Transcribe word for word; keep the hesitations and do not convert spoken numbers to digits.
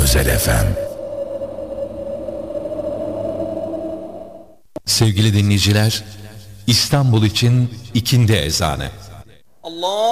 Güzel F M. Sevgili dinleyiciler, İstanbul için ikindi ezanı. Allah